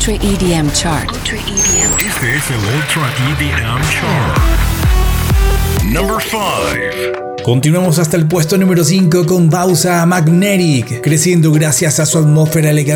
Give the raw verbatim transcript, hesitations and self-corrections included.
Ultra E D M Chart. Ultra E D M. Este es el Ultra E D M Chart. Number five. Continuamos hasta el puesto número cinco con Bausa Magnetic, creciendo gracias a su atmósfera elegante